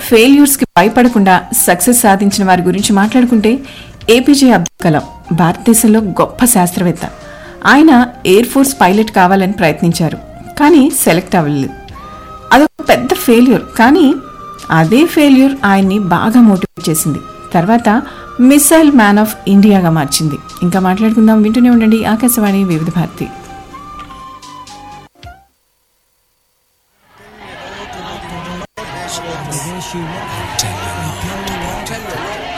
ఫెయిల్యూర్స్కి భయపడకుండా సక్సెస్ సాధించిన వారి గురించి మాట్లాడుకుంటే ఏపీజే అబ్దుల్ కలాం భారతదేశంలో గొప్ప శాస్త్రవేత్త. ఆయన ఎయిర్ ఫోర్స్ పైలట్ కావాలని ప్రయత్నించారు, కానీ సెలెక్ట్ అవ్వలేదు. అదొక పెద్ద ఫెయిల్యూర్, కానీ అదే ఫెయిల్యూర్ ఆయన్ని బాగా మోటివేట్ చేసింది. తర్వాత మిసైల్ మ్యాన్ ఆఫ్ ఇండియాగా మార్చింది. ఇంకా మాట్లాడుకుందాం, వింటూనే ఉండండి ఆకాశవాణి వివిధ Bharati. Yes, you want. 10 year old.